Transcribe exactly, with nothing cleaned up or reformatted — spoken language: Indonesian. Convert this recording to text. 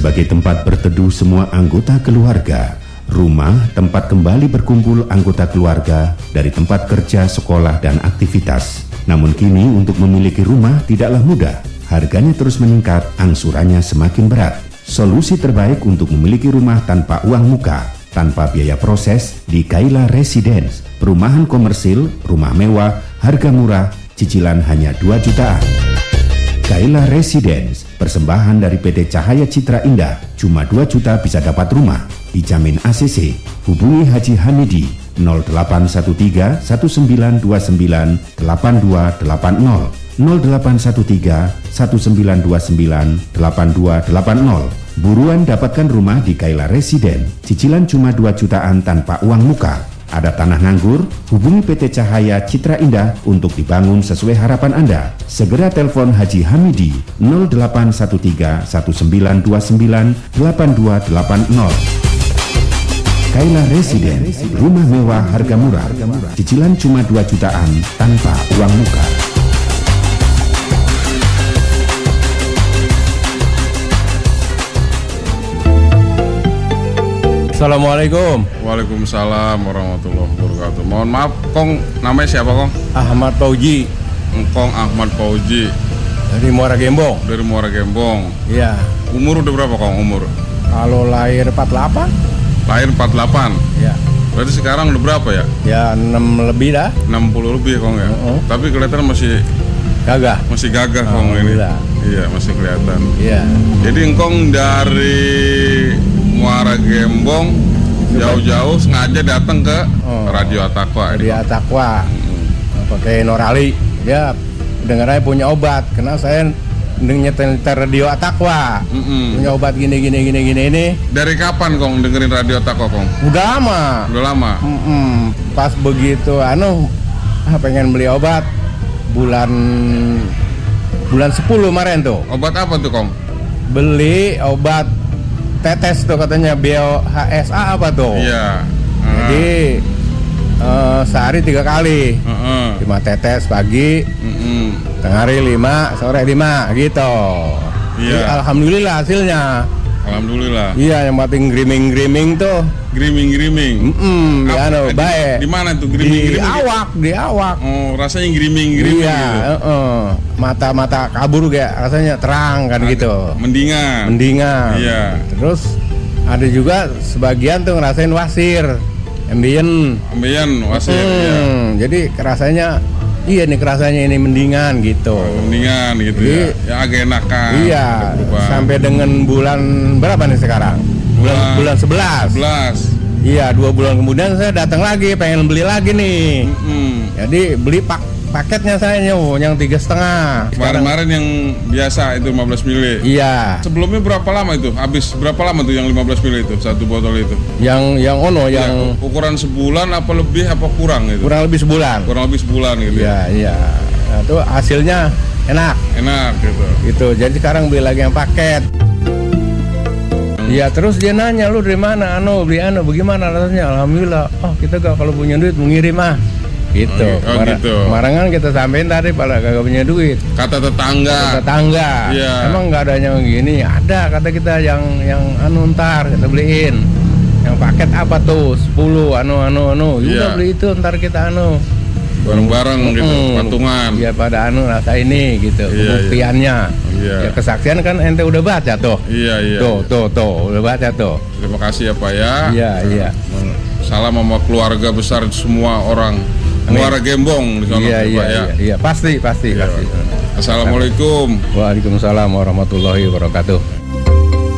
sebagai tempat berteduh semua anggota keluarga. Rumah tempat kembali berkumpul anggota keluarga dari tempat kerja, sekolah, dan aktivitas. Namun kini untuk memiliki rumah tidaklah mudah. Harganya terus meningkat, angsurannya semakin berat. Solusi terbaik untuk memiliki rumah tanpa uang muka, tanpa biaya proses di Kaila Residence. Perumahan komersil, rumah mewah, harga murah, cicilan hanya dua jutaan. Kaila Residence, persembahan dari P T Cahaya Citra Indah, cuma dua juta bisa dapat rumah, dijamin A C C. Hubungi Haji Hamidi nol delapan satu tiga satu sembilan dua sembilan delapan dua delapan nol, nol delapan satu tiga satu sembilan dua sembilan delapan dua delapan nol. Buruan dapatkan rumah di Kaila Residence, cicilan cuma dua jutaan tanpa uang muka. Ada tanah nganggur? Hubungi P T Cahaya Citra Indah untuk dibangun sesuai harapan Anda. Segera telepon Haji Hamidi nol delapan satu tiga satu sembilan dua sembilan delapan dua delapan nol. Kaila Residence, rumah mewah harga murah, cicilan cuma dua jutaan tanpa uang muka. Assalamualaikum. Waalaikumsalam warahmatullahi wabarakatuh. Mohon maaf, Kong, namanya siapa, Kong? Ahmad Fauji. Kong Ahmad Fauji. Dari Muara Gembong. Dari Muara Gembong. Iya. Umur udah berapa, Kong? Umur? Kalau lahir empat puluh delapan. Lahir empat puluh delapan? Iya. Berarti sekarang udah berapa ya? Ya enam lebih dah. enam puluh lebih, Kong ya? Uh-uh. Tapi kelihatan masih gagah. Masih gagah, Kong, ini. Iya, masih kelihatan. Iya. Jadi Kong dari Muara Gembong jauh-jauh sengaja datang ke oh, Radio Atakwa. Radio Atakwa. Hmm. Pakai Norali. Ya, dengar aja punya obat. Karena saya nyetel Radio Atakwa. Mm-mm. Punya obat gini gini gini gini ini. Dari kapan, Kong, dengerin Radio Atakwa, Kong? Udah lama. Udah lama. Mm-mm. Pas begitu anu ah, pengen beli obat bulan bulan sepuluh kemarin tuh. Obat apa tuh, Kong? Beli obat tetes tuh katanya Bio H S A apa tuh? Iya. Uh. Jadi uh, sehari tiga kali, uh-uh. lima tetes pagi, uh-uh. tengah hari lima, sore lima gitu. Iya. Jadi, alhamdulillah hasilnya. Alhamdulillah. Iya, yang penting griming-griming tuh. Griming-griming. Mm-mm, ya no, baik. Di mana tuh griming-griming? Di awak, di awak. Oh, rasanya griming-griming iya, gitu. Uh-uh. Mata-mata kabur kayak rasanya terang kan. Ada, gitu. Mendingan. Mendingan. Iya. Terus ada juga sebagian tuh ngerasain wasir, ambien. Ambien, wasir. Hmm, ya. Jadi rasanya iya nih kerasanya ini mendingan gitu. Oh, mendingan gitu. Jadi, ya. Yang agak enakan. Iya. Sampai dengan bulan berapa nih sekarang? Bulan bulan sebelas. sebelas. Iya, dua bulan kemudian saya datang lagi pengen beli lagi nih. Mm-hmm. Jadi beli pak paketnya saya nyow yang tiga setengah. Kemarin-kemarin yang biasa itu lima belas mili. Iya. Sebelumnya berapa lama itu? Habis berapa lama tuh yang lima belas mili itu satu botol itu? Yang yang ono ya, yang ukuran sebulan apa lebih apa kurang itu? Kurang lebih sebulan. Kurang lebih sebulan gitu. Iya, iya. Nah, itu hasilnya enak. Enak gitu. Gitu. Jadi sekarang beli lagi yang paket. Iya, terus dia nanya, lu dari mana? Anu, beli anu, bagaimana rasanya? Alhamdulillah. Oh, kita gak kalau punya duit mengirim ah. Gitu. Oh, Kemar- gitu. Kemarin kan kita sampein tadi pada kagak punya duit. Kata tetangga. Kata tetangga. Iya. Emang nggak ada yang gini? Ada kata kita yang yang anu ntar kita beliin. Yang paket apa tuh? sepuluh anu anu anu. Udah Iya. beli itu ntar kita anu. Bareng-bareng hmm, gitu, patungan. Iya pada anu rasa ini gitu. Iya, Pembuktiannya. Iya. Ya kesaksian kan ente udah baca tuh. Iya iya. Tuh tuh tuh udah baca tuh. Terima kasih ya Pak ya. Iya iya. Salam sama keluarga besar semua orang Muara Gembong di sana iya, Pak iya, ya. Iya iya pasti pasti Iya. pasti. Assalamualaikum. Waalaikumsalam warahmatullahi wabarakatuh.